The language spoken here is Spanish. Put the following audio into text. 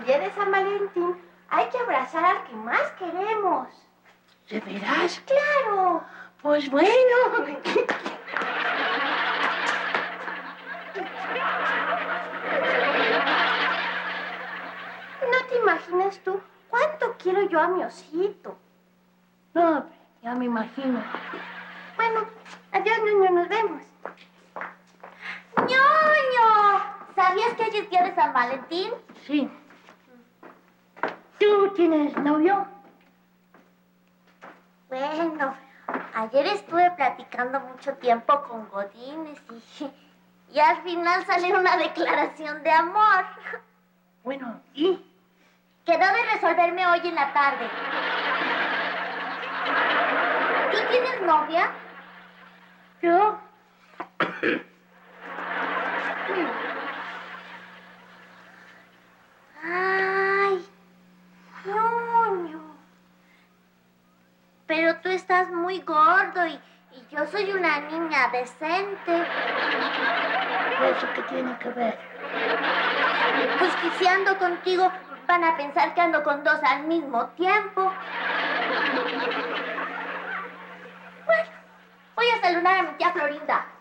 día de San Valentín hay que abrazar al que más queremos. ¿De veras? ¡Claro! Pues bueno. No te imaginas tú cuánto quiero yo a mi osito. No, ya me imagino. Bueno, adiós, ñoño, nos vemos. ¡Ñoño! ¿Sabías que hoy es día de San Valentín? Sí. ¿Tú tienes novio? Bueno, ayer estuve platicando mucho tiempo con Godínez y al final salió una declaración de amor. Bueno, ¿y? Quedó de resolverme hoy en la tarde. ¿Tú tienes novia? ¿Yo? Ay, ñoño. Pero tú estás muy gordo y yo soy una niña decente. ¿Eso qué tiene que ver? Pues que si ando contigo van a pensar que ando con dos al mismo tiempo. Bueno, voy a saludar a mi tía Florinda.